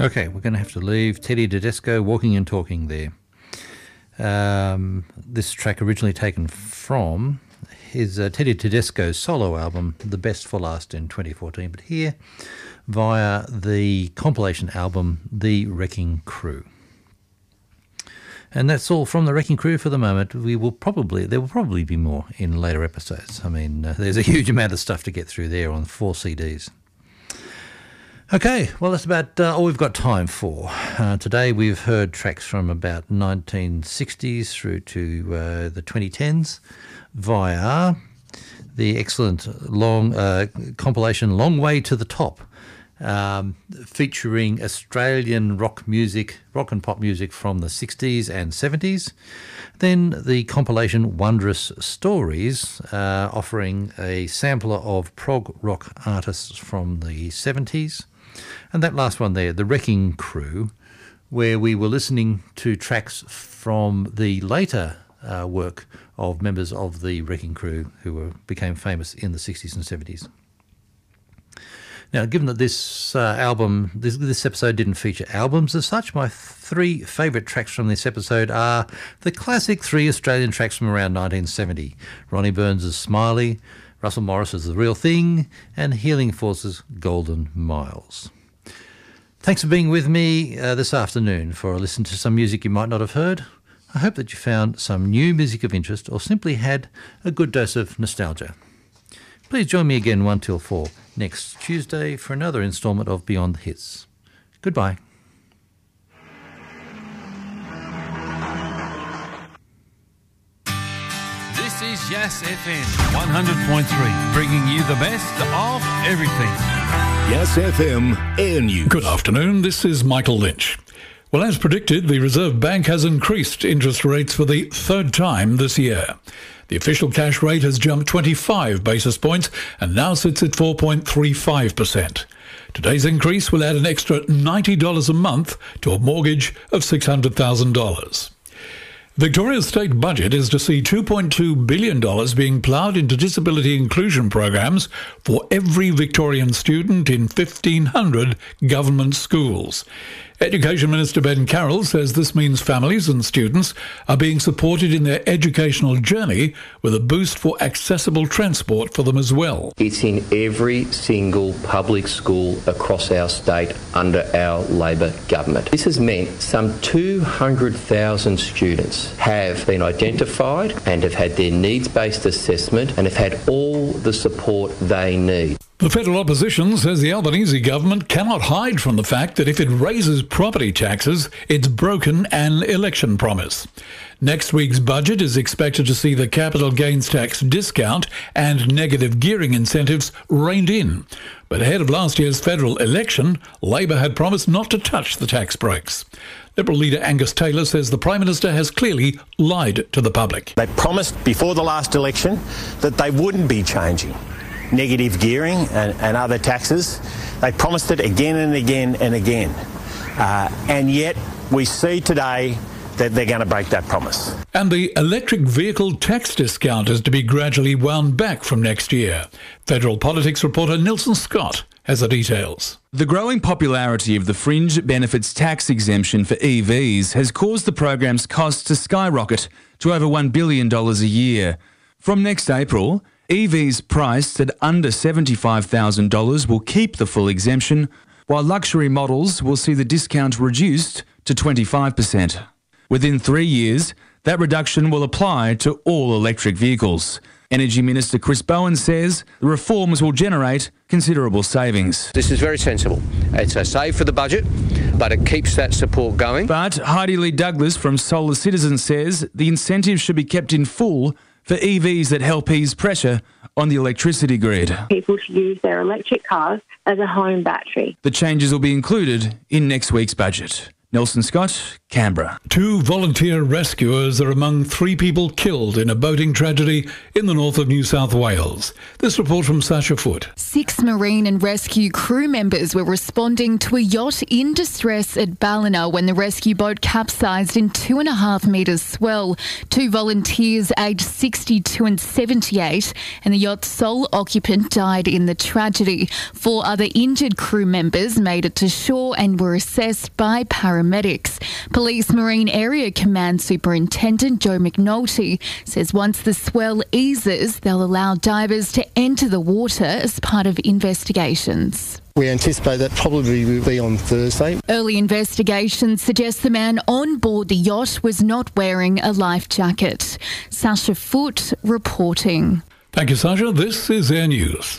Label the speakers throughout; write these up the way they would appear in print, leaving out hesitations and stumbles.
Speaker 1: Okay, we're going to have to leave Teddy Tedesco walking and talking there. This track originally taken from his Teddy Tedesco's solo album, The Best for Last, in 2014, but here via the compilation album, The Wrecking Crew. And that's all from The Wrecking Crew for the moment. There will probably be more in later episodes. I mean, there's a huge amount of stuff to get through there on 4 CDs. Okay, well, that's about all we've got time for. Today we've heard tracks from about 1960s through to the 2010s via the excellent long compilation Long Way to the Top, featuring Australian rock and pop music from the 60s and 70s. Then the compilation Wondrous Stories, offering a sampler of prog rock artists from the 70s. And that last one there, The Wrecking Crew, where we were listening to tracks from the later work of members of The Wrecking Crew who became famous in the 60s and 70s. Now, given that this episode didn't feature albums as such, my 3 favourite tracks from this episode are the classic 3 Australian tracks from around 1970. Ronnie Burns' Smiley, Russell Morris's The Real Thing, and Healing Force's Golden Miles. Thanks for being with me this afternoon for a listen to some music you might not have heard. I hope that you found some new music of interest or simply had a good dose of nostalgia. Please join me again 1 till 4 next Tuesday for another instalment of Beyond the Hits. Goodbye.
Speaker 2: This is Yass FM 100.3, bringing you the best of everything.
Speaker 3: Yass FM Air News.
Speaker 4: Good afternoon, this is Michael Lynch. Well, as predicted, the Reserve Bank has increased interest rates for the 3rd time this year. The official cash rate has jumped 25 basis points and now sits at 4.35%. Today's increase will add an extra $90 a month to a mortgage of $600,000. Victoria's state budget is to see $2.2 billion being ploughed into disability inclusion programs for every Victorian student in 1,500 government schools. Education Minister Ben Carroll says this means families and students are being supported in their educational journey with a boost for accessible transport for them as well.
Speaker 5: It's in every single public school across our state under our Labor government. This has meant some 200,000 students have been identified and have had their needs-based assessment and have had all the support they need.
Speaker 4: The federal opposition says the Albanese government cannot hide from the fact that if it raises property taxes, it's broken an election promise. Next week's budget is expected to see the capital gains tax discount and negative gearing incentives reined in. But ahead of last year's federal election, Labor had promised not to touch the tax breaks. Liberal leader Angus Taylor says the Prime Minister has clearly lied to the public.
Speaker 6: They promised before the last election that they wouldn't be changing negative gearing and other taxes. They promised it again and again and again. And yet we see today that they're going to break that promise.
Speaker 4: And the electric vehicle tax discount is to be gradually wound back from next year. Federal politics reporter Nelson Scott has the details.
Speaker 7: The growing popularity of the fringe benefits tax exemption for EVs has caused the program's costs to skyrocket to over $1 billion a year. From next April, EVs priced at under $75,000 will keep the full exemption, while luxury models will see the discount reduced to 25%. Within 3 years, that reduction will apply to all electric vehicles. Energy Minister Chris Bowen says the reforms will generate considerable savings.
Speaker 8: This is very sensible. It's a save for the budget, but it keeps that support going.
Speaker 7: But Heidi Lee Douglas from Solar Citizen says the incentives should be kept in full for EVs that help ease pressure on the electricity grid.
Speaker 9: People to use their electric cars as a home battery.
Speaker 7: The changes will be included in next week's budget. Nelson Scott, Canberra.
Speaker 4: 2 volunteer rescuers are among 3 people killed in a boating tragedy in the north of New South Wales. This report from Sasha Foote.
Speaker 9: 6 marine and rescue crew members were responding to a yacht in distress at Ballina when the rescue boat capsized in 2.5 metres swell. 2 volunteers aged 62 and 78 and the yacht's sole occupant died in the tragedy. 4 other injured crew members made it to shore and were assessed by paramedics. Police Marine Area Command Superintendent Joe McNulty says once the swell eases, they'll allow divers to enter the water as part of investigations.
Speaker 10: We anticipate that probably will be on Thursday.
Speaker 9: Early investigations suggest the man on board the yacht was not wearing a life jacket. Sasha Foote reporting.
Speaker 4: Thank you, Sasha. This is Air News.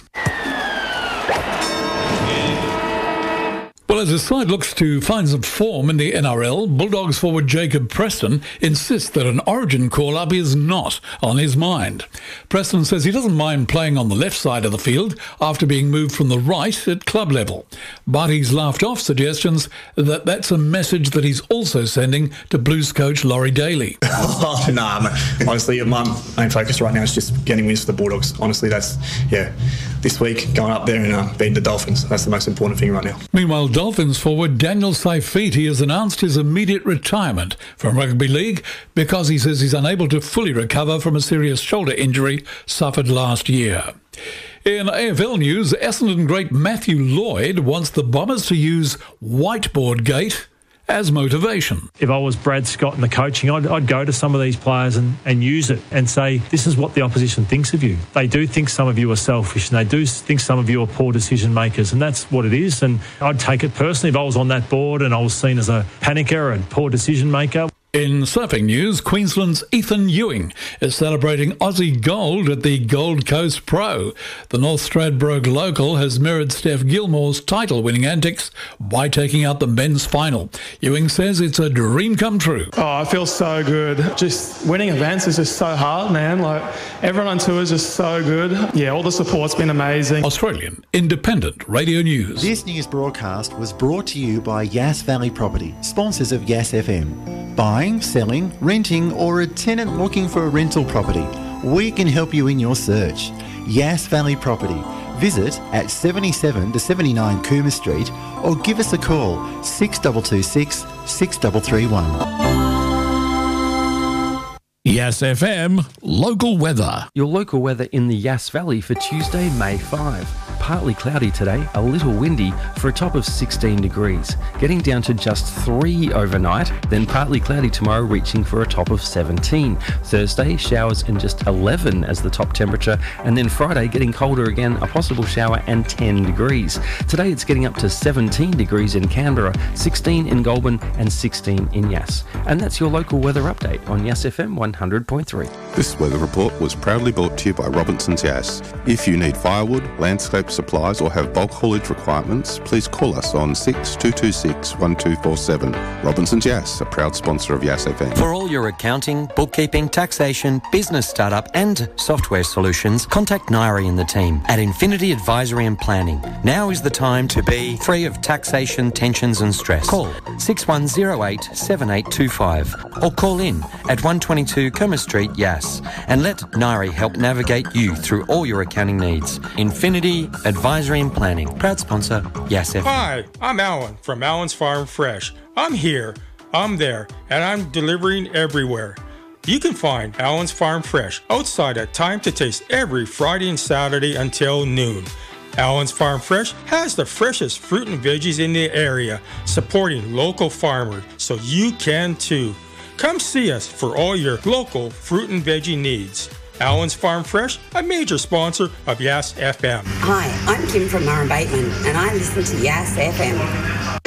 Speaker 4: Well, as the side looks to find some form in the NRL, Bulldogs forward Jacob Preston insists that an Origin call-up is not on his mind. Preston says he doesn't mind playing on the left side of the field after being moved from the right at club level. But he's laughed off suggestions that that's a message that he's also sending to Blues coach Laurie Daly.
Speaker 11: Honestly, my main focus right now is just getting wins for the Bulldogs. Honestly, that's, this week, going up there and beating the Dolphins. That's the most important thing right now.
Speaker 4: Meanwhile, Dolphins forward Daniel Saifiti has announced his immediate retirement from rugby league because he says he's unable to fully recover from a serious shoulder injury suffered last year. In AFL news, Essendon great Matthew Lloyd wants the Bombers to use Whiteboard Gate as motivation.
Speaker 12: If I was Brad Scott in the coaching, I'd go to some of these players and use it and say, this is what the opposition thinks of you. They do think some of you are selfish and they do think some of you are poor decision makers, and that's what it is. And I'd take it personally if I was on that board and I was seen as a panicker and poor decision maker.
Speaker 4: In surfing news, Queensland's Ethan Ewing is celebrating Aussie gold at the Gold Coast Pro. The North Stradbroke local has mirrored Steph Gilmore's title-winning antics by taking out the men's final. Ewing says it's a dream come true.
Speaker 13: Oh, I feel so good. Just winning events is just so hard, man. Like, everyone on tour is just so good. Yeah, all the support's been amazing.
Speaker 4: Australian Independent Radio News.
Speaker 14: This news broadcast was brought to you by Yass Valley Property, sponsors of Yass FM. Buying, selling, renting, or a tenant looking for a rental property, we can help you in your search. Yass Valley Property. Visit at 77 to 79 Cooma Street or give us a call 6226 6331.
Speaker 15: Yass FM local weather.
Speaker 16: Your local weather in the Yass Valley for Tuesday, May 5. Partly cloudy today, a little windy for a top of 16 degrees, getting down to just 3 overnight, then partly cloudy tomorrow reaching for a top of 17. Thursday, showers and just 11 as the top temperature, and then Friday getting colder again, a possible shower and 10 degrees. Today it's getting up to 17 degrees in Canberra, 16 in Goulburn and 16 in Yass. And that's your local weather update on Yass FM 100.3.
Speaker 17: This weather report was proudly brought to you by Robinson's Yass. If you need firewood, landscape supplies or have bulk haulage requirements, please call us on 6226 1247. Robinson's Yass, a proud sponsor of Yass FM.
Speaker 18: For all your accounting, bookkeeping, taxation, business startup and software solutions, contact Nairi and the team at Infinity Advisory and Planning. Now is the time to be free of taxation, tensions and stress. Call 6108 7825 or call in at 122 Cooma Street, Yass, and let Nairi help navigate you through all your accounting needs. Infinity Advisory and Planning, proud sponsor, Yass FM.
Speaker 19: Hi, I'm Alan from Alan's Farm Fresh. I'm here, I'm there, and I'm delivering everywhere. You can find Alan's Farm Fresh outside at Time to Taste every Friday and Saturday until noon. Alan's Farm Fresh has the freshest fruit and veggies in the area, supporting local farmers, so you can too. Come see us for all your local fruit and veggie needs. Alan's Farm Fresh, a major sponsor of Yass FM.
Speaker 20: Hi, I'm Kim from Murray Bateman, and I listen to Yass FM.